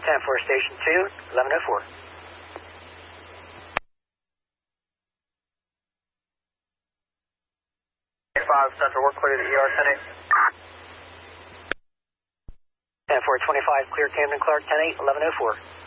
10-4, Station 2, 1104. 5 Central, we're clear to ER 10-8. 10-4, 25, clear Camden Clark, 10-8, 1104.